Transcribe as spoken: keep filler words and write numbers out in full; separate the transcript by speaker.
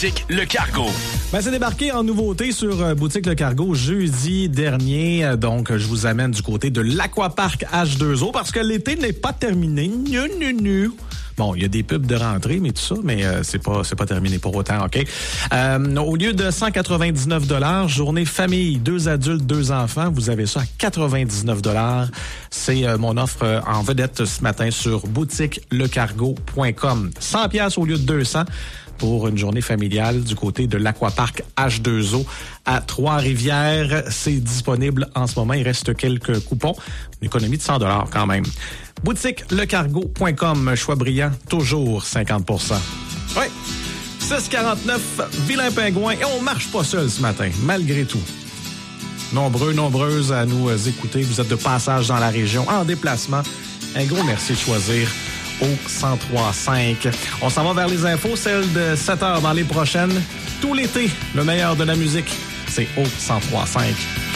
Speaker 1: Boutique Le Cargo.
Speaker 2: Ben, c'est débarqué en nouveauté sur euh, Boutique Le Cargo jeudi dernier. Euh, donc, je vous amène du côté de l'Aquapark H deux O parce que l'été n'est pas terminé. Nu, nu, nu. Bon, il y a des pubs de rentrée, mais tout ça, mais euh, c'est pas c'est pas terminé pour autant, OK? Euh, au lieu de cent quatre-vingt-dix-neuf dollars, journée famille, deux adultes, deux enfants, vous avez ça à quatre-vingt-dix-neuf dollars. C'est euh, mon offre euh, en vedette ce matin sur boutique le cargo point com. cent piastres au lieu de deux cents pour une journée familiale du côté de l'Aquapark H deux O à Trois-Rivières. C'est disponible en ce moment. Il reste quelques coupons. Une économie de cent dollars quand même. boutique le cargo point com. Choix brillant, toujours cinquante pour cent. Oui, six quarante-neuf, Vilain Pingouin. Et on marche pas seul ce matin, malgré tout. Nombreux, nombreuses à nous écouter. Vous êtes de passage dans la région, en déplacement. Un gros merci de choisir au cent trois cinq. On s'en va vers les infos, celles de sept heures dans les prochaines. Tout l'été, le meilleur de la musique, c'est au cent trois cinq.